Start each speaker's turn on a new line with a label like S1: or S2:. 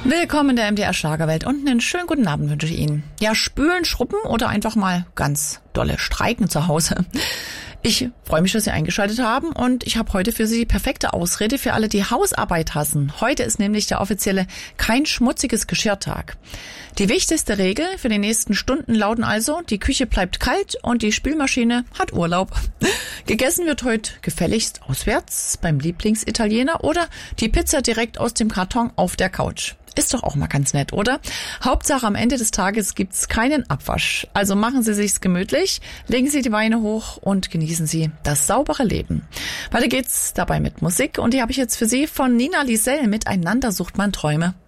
S1: Willkommen in der MDR Schlagerwelt und einen schönen guten Abend wünsche ich Ihnen. Ja, spülen, schruppen oder einfach mal ganz dolle streiken zu Hause. Ich freue mich, dass Sie eingeschaltet haben und ich habe heute für Sie die perfekte Ausrede für alle, die Hausarbeit hassen. Heute ist nämlich der offizielle Kein schmutziges Geschirrtag. Die wichtigste Regel für die nächsten Stunden lauten also, die Küche bleibt kalt und die Spülmaschine hat Urlaub. Gegessen wird heute gefälligst auswärts beim Lieblingsitaliener oder die Pizza direkt aus dem Karton auf der Couch. Ist doch auch mal ganz nett, oder? Hauptsache am Ende des Tages gibt's keinen Abwasch. Also machen Sie sich's gemütlich, legen Sie die Beine hoch und genießen Sie das saubere Leben. Weiter geht's dabei mit Musik und die habe ich jetzt für Sie von Nina Lisel mit Einander sucht man Träume.